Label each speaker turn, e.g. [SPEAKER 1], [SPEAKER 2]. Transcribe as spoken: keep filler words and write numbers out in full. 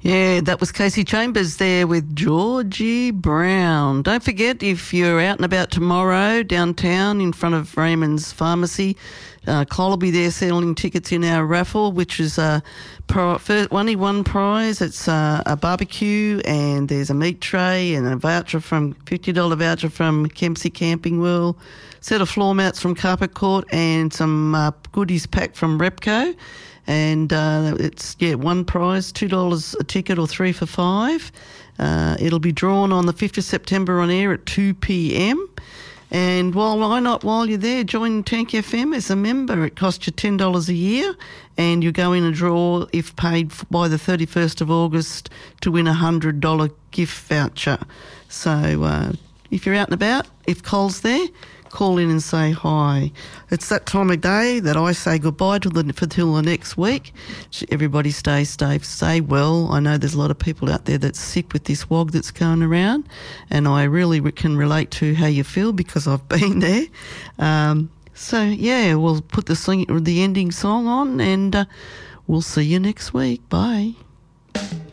[SPEAKER 1] Yeah, that was Casey Chambers there with Georgie Brown. Don't forget, if you're out and about tomorrow downtown in front of Raymond's Pharmacy, uh, Cole will be there selling tickets in our raffle, which is uh, pri- first, only one prize. It's uh, a barbecue, and there's a meat tray and a voucher from fifty dollars voucher from Kempsey Camping World, set of floor mats from Carpet Court, and some uh, goodies packed from Repco. And uh, it's, yeah, one prize, two dollars a ticket or three for five. Uh, it'll be drawn on the fifth of September on air at two p.m. And while why not, while you're there, join Tank F M as a member. It costs you ten dollars a year, and you go in a draw, if paid by the thirty-first of August, to win a one hundred dollars gift voucher. So uh, if you're out and about, if Cole's there, call in and say hi. It's that time of day that I say goodbye till the, till the next week. Everybody stay safe, stay well. I know there's a lot of people out there that's sick with this wog that's going around, and I really can relate to how you feel because I've been there. Um, so, yeah, we'll put the, sing, the ending song on, and uh, we'll see you next week. Bye.